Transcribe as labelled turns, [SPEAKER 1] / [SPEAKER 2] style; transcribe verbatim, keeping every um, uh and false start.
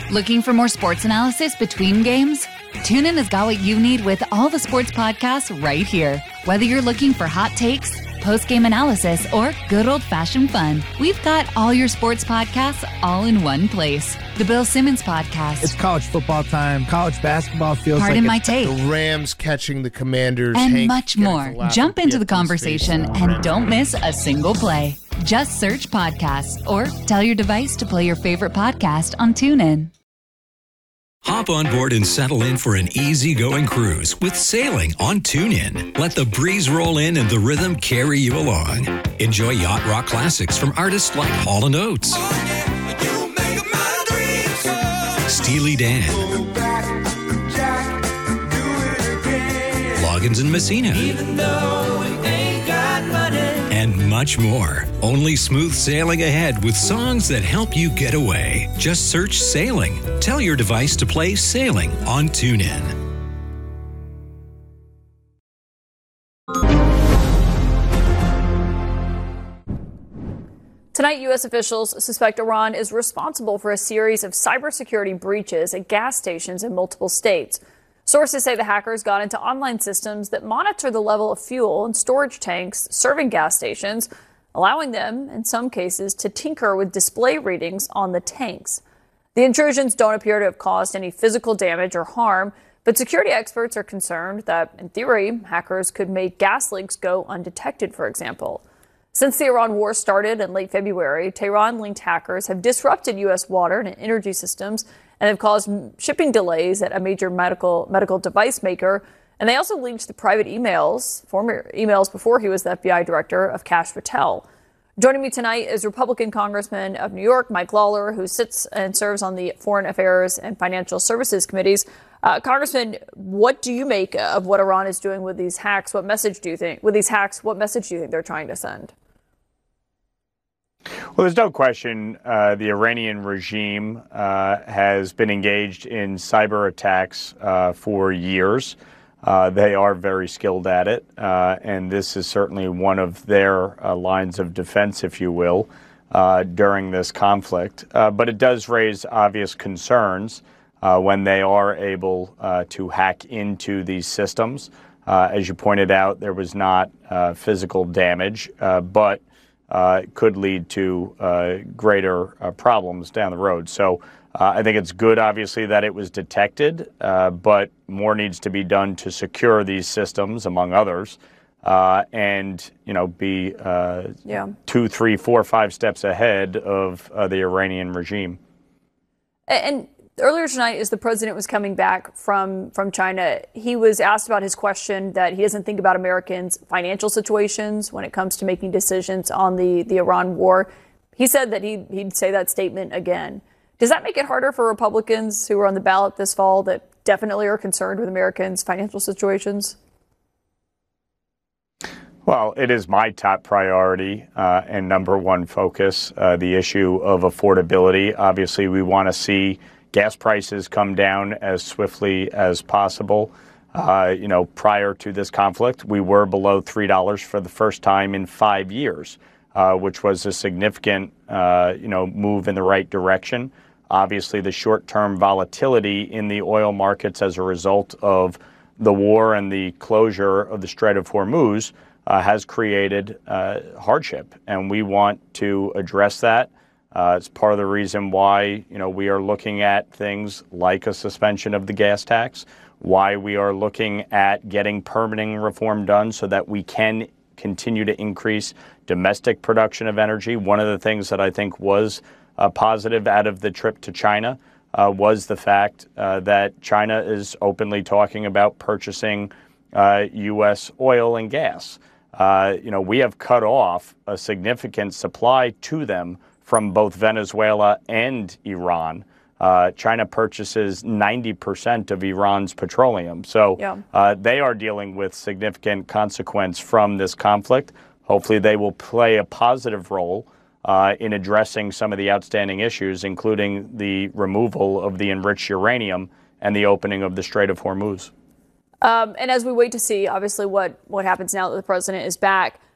[SPEAKER 1] Looking for more sports analysis between games? TuneIn has got what you need with all the sports podcasts right here. Whether you're looking for hot takes, post-game analysis, or good old-fashioned fun, we've got all your sports podcasts all in one place. The Bill Simmons Podcast.
[SPEAKER 2] It's college football time. College basketball feels
[SPEAKER 1] Pardon
[SPEAKER 2] like
[SPEAKER 1] my
[SPEAKER 2] it's
[SPEAKER 1] take.
[SPEAKER 3] The Rams catching the Commanders.
[SPEAKER 1] And
[SPEAKER 3] Hank
[SPEAKER 1] much more. Jump into the conversation and don't miss a single play. Just search podcasts or tell your device to play your favorite podcast on TuneIn.
[SPEAKER 4] Hop on board and settle in for an easygoing cruise with sailing on TuneIn. Let the breeze roll in and the rhythm carry you along. Enjoy yacht rock classics from artists like Hall and Oates, oh, yeah, you make my dreams come. Steely Dan, go back, Jack, do it again. Loggins and Messina, even though we ain't got money, and much more. Only smooth sailing ahead with songs that help you get away. Just search Sailing. Tell your device to play Sailing on TuneIn.
[SPEAKER 5] Tonight, U S officials suspect Iran is responsible for a series of cybersecurity breaches at gas stations in multiple states. Sources say the hackers got into online systems that monitor the level of fuel in storage tanks serving gas stations, allowing them, in some cases, to tinker with display readings on the tanks. The intrusions don't appear to have caused any physical damage or harm, but security experts are concerned that, in theory, hackers could make gas leaks go undetected, for example. Since the Iran war started in late February, Tehran-linked hackers have disrupted U S water and energy systems and have caused shipping delays at a major medical medical device maker. And they also leaked the private emails, former emails before he was the F B I director, of Kash Patel. Joining me tonight is Republican Congressman of New York, Mike Lawler, who sits and serves on the Foreign Affairs and Financial Services Committees. Uh, Congressman, what do you make of what Iran is doing with these hacks? What message do you think, with these hacks, what message do you think they're trying to send?
[SPEAKER 6] Well, there's no question uh, the Iranian regime uh, has been engaged in cyber attacks uh, for years. Uh, they are very skilled at it, uh, and this is certainly one of their uh, lines of defense, if you will, uh, during this conflict. Uh, but it does raise obvious concerns uh, when they are able uh, to hack into these systems. Uh, as you pointed out, there was not uh, physical damage, uh, but Uh, it could lead to uh, greater uh, problems down the road. So uh, I think it's good, obviously, that it was detected, uh, but more needs to be done to secure these systems, among others, uh, and, you know, be uh, yeah. two, three, four, five steps ahead of uh, the Iranian regime.
[SPEAKER 5] And earlier tonight, as the president was coming back from, from China, he was asked about his question that he doesn't think about Americans' financial situations when it comes to making decisions on the, the Iran war. He said that he'd, he'd say that statement again. Does that make it harder for Republicans who are on the ballot this fall that definitely are concerned with Americans' financial situations?
[SPEAKER 6] Well, it is my top priority uh, and number one focus, uh, the issue of affordability. Obviously, we want to see gas prices come down as swiftly as possible. Uh, you know, prior to this conflict, we were below three dollars for the first time in five years, uh, which was a significant, uh, you know, move in the right direction. Obviously, the short-term volatility in the oil markets as a result of the war and the closure of the Strait of Hormuz uh, has created uh, hardship, and we want to address that. Uh, it's part of the reason why, you know, we are looking at things like a suspension of the gas tax, why we are looking at getting permitting reform done so that we can continue to increase domestic production of energy. One of the things that I think was uh, positive out of the trip to China uh, was the fact uh, that China is openly talking about purchasing uh, U S oil and gas. Uh, you know, we have cut off a significant supply to them from both Venezuela and Iran. Uh, China purchases ninety percent of Iran's petroleum. So yeah. uh, they are dealing with significant consequence from this conflict. Hopefully they will play a positive role uh, in addressing some of the outstanding issues, including the removal of the enriched uranium and the opening of the Strait of Hormuz.
[SPEAKER 5] Um, and as we wait to see, obviously, what, what happens now that the president is back,